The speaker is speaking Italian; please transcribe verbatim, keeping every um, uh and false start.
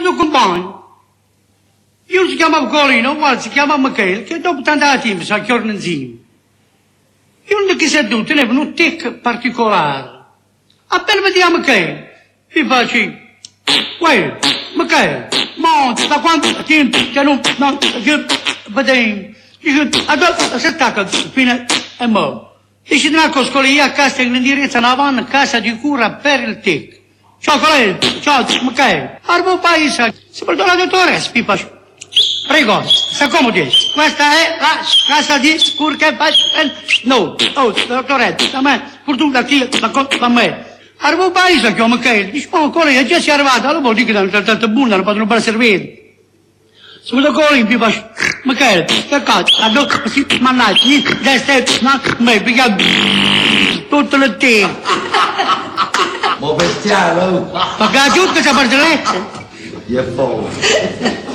tuo compagno. Io si chiamava Colino, guarda, si chiama Michele, che dopo tanta tempo sa che insieme. Io non che seduto, teneva un tic particolare. Appena vediamo Michele, mi faccio, guarda, Michele, ma da quanto tempo che non, non, che, vediamo, io, adesso si attacca fino a mo'. E si dà con scolia a casa in indirizzo avanti, casa di cura per il tic. Ciao Colino, ciao Michele, armo paese, si porta la dottoressa, mi faccio. Prego, si accomodi. Questa è la casa di cura che faccio. No, oh, dottoressa, a me, per tu da chi, da me. Arrivo a paese che ho Michele, dice, ma Colino, già si è arrivato, allora vuol dire che non è tanto buono, non possono fare servire. Se mi da Colino, mi faccio, Michele, che cazzo, la doccia, si, mannaggia, da stai, no, me, perché tutto il tempo. Ma bestiale, oh! Ma che ha giunto questa barzelletta? Gli è fuori.